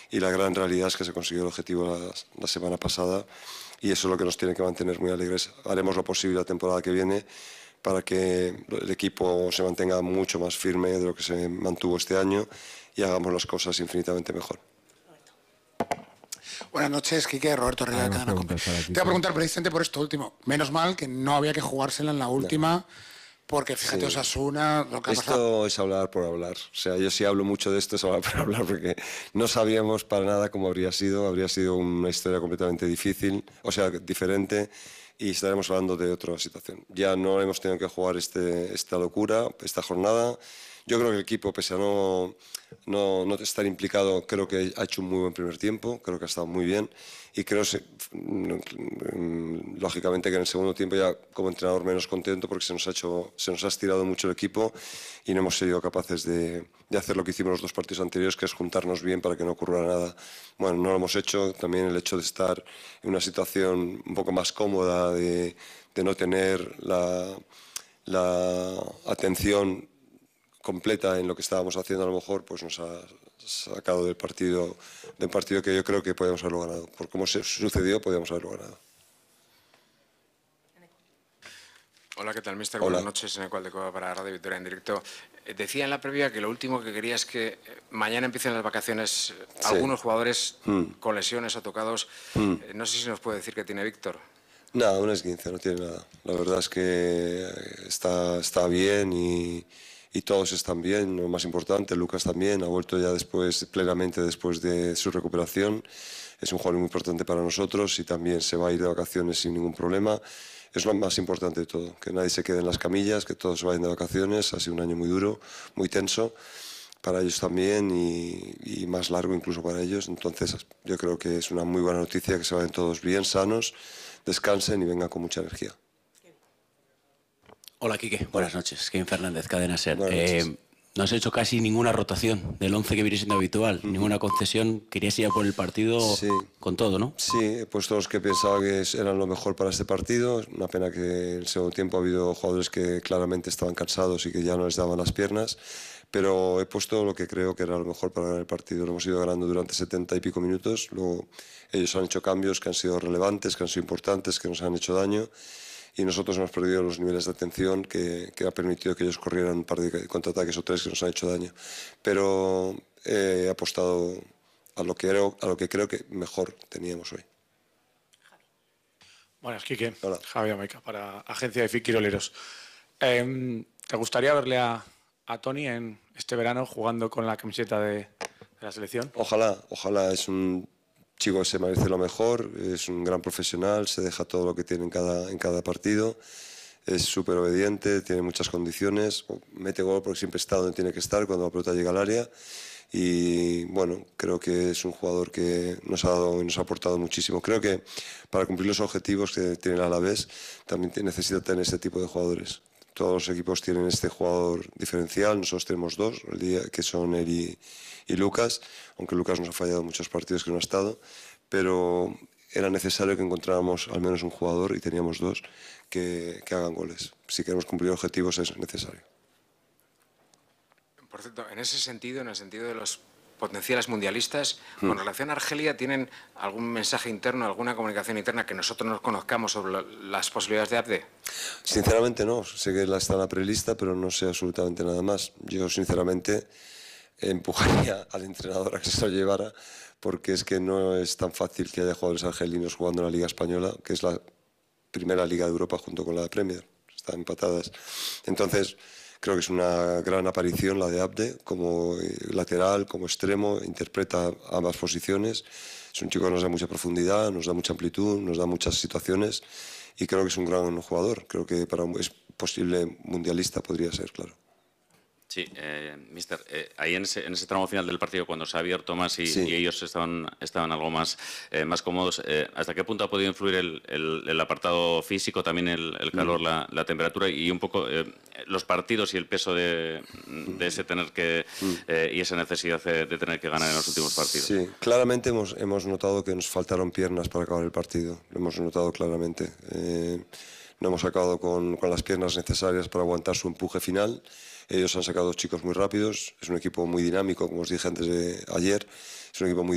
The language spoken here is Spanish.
y la gran realidad es que se consiguió el objetivo la semana pasada y eso es lo que nos tiene que mantener muy alegres. Haremos lo posible la temporada que viene para que el equipo se mantenga mucho más firme de lo que se mantuvo este año y hagamos las cosas infinitamente mejor. Buenas noches, Quique, Roberto Rivera de Cadena Cope. Te voy a preguntar precisamente por esto último. Menos mal que no había que jugársela en la última, porque fíjate, sí. Osasuna, lo que ha pasado. Esto es hablar por hablar. O sea, yo sí hablo mucho de esto, es hablar por hablar, porque no sabíamos para nada cómo habría sido una historia completamente difícil, o sea, diferente, y estaremos hablando de otra situación. Ya no hemos tenido que jugar esta locura, esta jornada. Yo creo que el equipo, pese a no estar implicado, creo que ha hecho un muy buen primer tiempo, creo que ha estado muy bien y creo, lógicamente, que en el segundo tiempo ya como entrenador menos contento porque se nos ha estirado mucho el equipo y no hemos sido capaces de hacer lo que hicimos los dos partidos anteriores, que es juntarnos bien para que no ocurra nada. Bueno, no lo hemos hecho, también el hecho de estar en una situación un poco más cómoda, de no tener la atención completa en lo que estábamos haciendo, a lo mejor pues nos ha sacado del partido que yo creo que podíamos haberlo ganado. Por cómo se sucedió, podíamos haberlo ganado. Hola, ¿qué tal, mister? Hola. Buenas noches, en el cual de Cueva para Radio Victoria en directo. Decía en la previa que lo último que quería es que mañana empiecen las vacaciones algunos jugadores con lesiones o tocados. No sé si nos puede decir qué tiene Víctor. Nada, un esguince, no tiene nada. La verdad es que está bien y todos están bien, lo más importante. Lucas también ha vuelto ya plenamente después de su recuperación. Es un jugador muy importante para nosotros y también se va a ir de vacaciones sin ningún problema. Es lo más importante de todo, que nadie se quede en las camillas, que todos se vayan de vacaciones. Ha sido un año muy duro, muy tenso para ellos también y más largo incluso para ellos. Entonces yo creo que es una muy buena noticia que se vayan todos bien, sanos, descansen y vengan con mucha energía. Hola, Quique. Buenas noches. Kevin Fernández, Cadena SER. No has hecho casi ninguna rotación del 11 que viene siendo habitual, ninguna concesión. Querías ir a por el partido con todo, ¿no? Sí, he puesto los que pensaba que eran lo mejor para este partido. Una pena que en el segundo tiempo ha habido jugadores que claramente estaban cansados y que ya no les daban las piernas. Pero he puesto lo que creo que era lo mejor para ganar el partido. Lo hemos ido ganando durante 70 y pico minutos. Luego ellos han hecho cambios que han sido relevantes, que han sido importantes, que nos han hecho daño. Y nosotros hemos perdido los niveles de atención que ha permitido que ellos corrieran un par de contraataques o tres que nos han hecho daño. Pero he apostado a lo que creo que mejor teníamos hoy. Buenas, Quique. Hola. Javier Maica, para Agencia de Quiroleros. ¿Te gustaría verle a Toni en este verano jugando con la camiseta de la selección? Ojalá. Es un chico que se merece lo mejor, es un gran profesional, se deja todo lo que tiene en cada partido, es súper obediente, tiene muchas condiciones, mete gol porque siempre está donde tiene que estar cuando la pelota llega al área y bueno, creo que es un jugador que nos ha dado y nos ha aportado muchísimo. Creo que para cumplir los objetivos que tiene el Alavés también necesita tener este tipo de jugadores. Todos los equipos tienen este jugador diferencial, nosotros tenemos dos, que son él y Lucas, aunque Lucas nos ha fallado muchos partidos que no ha estado, pero era necesario que encontráramos al menos un jugador, y teníamos dos, que hagan goles. Si queremos cumplir objetivos es necesario. Por cierto, en ese sentido, en el sentido de los potenciales mundialistas, con relación a Argelia, ¿tienen algún mensaje interno, alguna comunicación interna que nosotros no conozcamos sobre las posibilidades de Abde? Sinceramente no, sé que está en la prelista, pero no sé absolutamente nada más. Yo sinceramente empujaría al entrenador a que se lo llevara, porque es que no es tan fácil que haya jugadores argelinos jugando en la Liga Española, que es la primera liga de Europa junto con la de Premier, están empatadas. Entonces creo que es una gran aparición la de Abde, como lateral, como extremo, interpreta ambas posiciones. Es un chico que nos da mucha profundidad, nos da mucha amplitud, nos da muchas situaciones y creo que es un gran jugador. Creo que es posible mundialista, podría ser, claro. Sí, mister, ahí en ese tramo final del partido, cuando se ha abierto más y ellos estaban algo más cómodos, ¿hasta qué punto ha podido influir el apartado físico, también el calor, la temperatura y un poco los partidos y el peso de ese tener que y esa necesidad de tener que ganar en los últimos partidos? Sí, claramente hemos notado que nos faltaron piernas para acabar el partido, lo hemos notado claramente. No hemos acabado con las piernas necesarias para aguantar su empuje final. Ellos han sacado chicos muy rápidos, es un equipo muy dinámico, como os dije antes de ayer, es un equipo muy